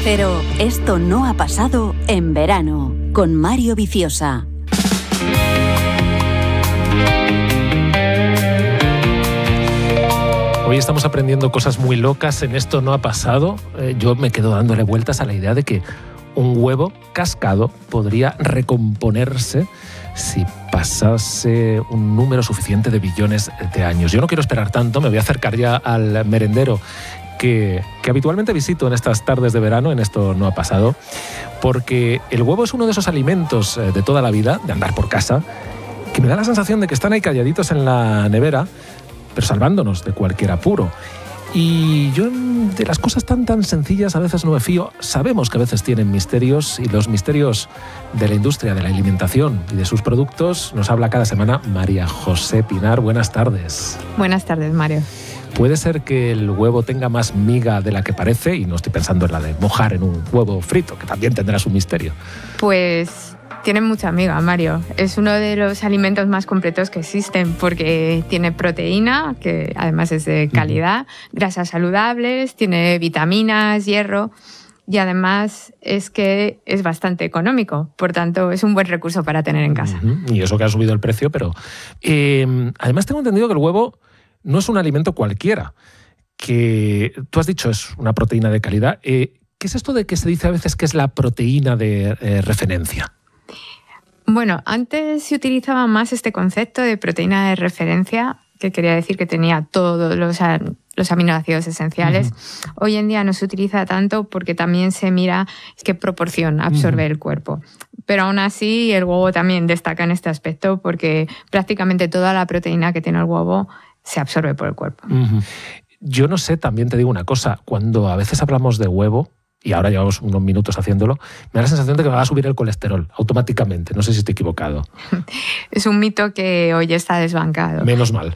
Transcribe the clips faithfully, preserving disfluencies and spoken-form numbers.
Pero esto no ha pasado en verano, con Mario Viciosa. Hoy estamos aprendiendo cosas muy locas en Esto no ha pasado. Eh, yo me quedo dándole vueltas a la idea de que un huevo cascado podría recomponerse si pasase un número suficiente de billones de años. Yo no quiero esperar tanto, me voy a acercar ya al merendero que, que habitualmente visito en estas tardes de verano, en Esto no ha pasado, porque el huevo es uno de esos alimentos de toda la vida, de andar por casa, que me da la sensación de que están ahí calladitos en la nevera, pero salvándonos de cualquier apuro. Y yo de las cosas tan tan sencillas a veces no me fío. Sabemos que a veces tienen misterios, y los misterios de la industria de la alimentación y de sus productos nos habla cada semana María José Pinar. Buenas tardes. Buenas tardes, Mario. ¿Puede ser que el huevo tenga más miga de la que parece? Y no estoy pensando en la de mojar en un huevo frito, que también tendrá su misterio. Pues tiene mucha miga, Mario. Es uno de los alimentos más completos que existen porque tiene proteína, que además es de calidad, uh-huh. grasas saludables, tiene vitaminas, hierro y además es que es bastante económico. Por tanto, es un buen recurso para tener en casa. Uh-huh. Y eso que ha subido el precio, pero eh, además tengo entendido que el huevo no es un alimento cualquiera, que tú has dicho es una proteína de calidad. Eh, ¿Qué es esto de que se dice a veces que es la proteína de eh, referencia? Bueno, antes se utilizaba más este concepto de proteína de referencia, que quería decir que tenía todos los, los aminoácidos esenciales. Uh-huh. Hoy en día no se utiliza tanto porque también se mira qué proporción absorbe uh-huh. el cuerpo. Pero aún así el huevo también destaca en este aspecto porque prácticamente toda la proteína que tiene el huevo se absorbe por el cuerpo. Uh-huh. Yo no sé, también te digo una cosa, cuando a veces hablamos de huevo, y ahora llevamos unos minutos haciéndolo, me da la sensación de que me va a subir el colesterol automáticamente. No sé si estoy equivocado. Es un mito que hoy está desbancado. Menos mal.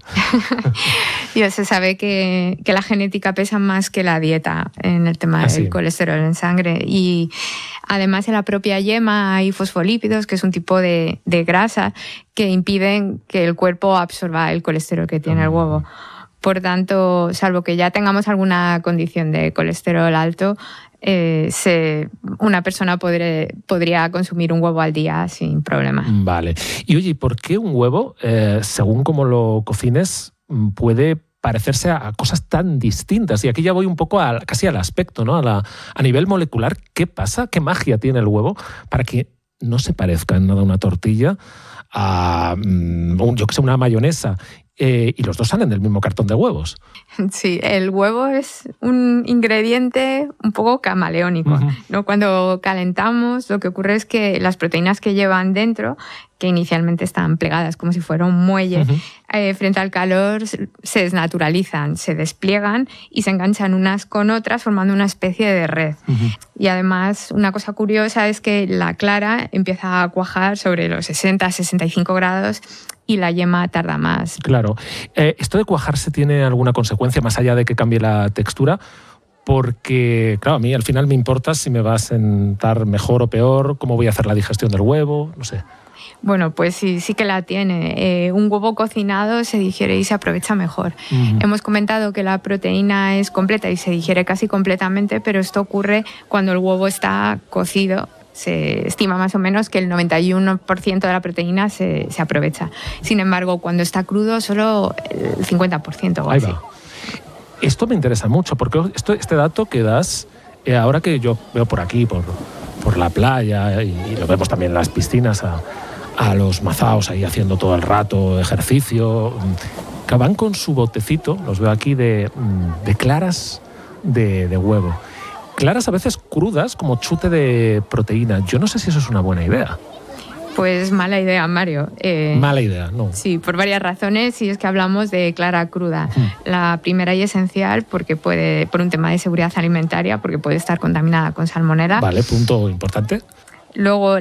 Dios, se sabe que, que la genética pesa más que la dieta en el tema ¿Ah, del sí? colesterol en sangre. Y además en la propia yema hay fosfolípidos, que es un tipo de, de grasa que impiden que el cuerpo absorba el colesterol que tiene uh-huh. el huevo. Por tanto, salvo que ya tengamos alguna condición de colesterol alto, eh, se, una persona podré, podría consumir un huevo al día sin problema. Vale. Y oye, ¿por qué un huevo, eh, según cómo lo cocines, puede parecerse a cosas tan distintas? Y aquí ya voy un poco a, casi al aspecto, ¿no? A, la, a nivel molecular, ¿qué pasa? ¿Qué magia tiene el huevo para que no se parezca en nada a una tortilla, a, yo que sé, una mayonesa? Eh, y los dos salen del mismo cartón de huevos. Sí, el huevo es un ingrediente un poco camaleónico, uh-huh. ¿no? Cuando calentamos, lo que ocurre es que las proteínas que llevan dentro, que inicialmente están plegadas como si fuera un muelle, uh-huh. eh, frente al calor se desnaturalizan, se despliegan y se enganchan unas con otras formando una especie de red. Uh-huh. Y además, una cosa curiosa es que la clara empieza a cuajar sobre los sesenta a sesenta y cinco grados y la yema tarda más. Claro. Eh, ¿Esto de cuajarse tiene alguna consecuencia más allá de que cambie la textura? Porque, claro, a mí al final me importa si me va a sentar mejor o peor, cómo voy a hacer la digestión del huevo, no sé. Bueno, pues sí, sí que la tiene. Eh, un huevo cocinado se digiere y se aprovecha mejor. Uh-huh. Hemos comentado que la proteína es completa y se digiere casi completamente, pero esto ocurre cuando el huevo está cocido. Se estima más o menos que el noventa y uno por ciento de la proteína se, se aprovecha. Sin embargo, cuando está crudo, solo el cincuenta por ciento o Ahí así. Va. Esto me interesa mucho, porque esto, este dato que das, eh, ahora que yo veo por aquí, por, por la playa, y, y lo vemos también en las piscinas, a, a los mazaos ahí haciendo todo el rato ejercicio, que van con su botecito, los veo aquí, de, de claras de, de huevo. Claras a veces crudas, como chute de proteína. Yo no sé si eso es una buena idea. Pues mala idea, Mario. Eh, mala idea, ¿no? Sí, por varias razones, y es que hablamos de clara cruda. Uh-huh. La primera y esencial, porque puede, por un tema de seguridad alimentaria, porque puede estar contaminada con salmonela. Vale, punto importante. Luego,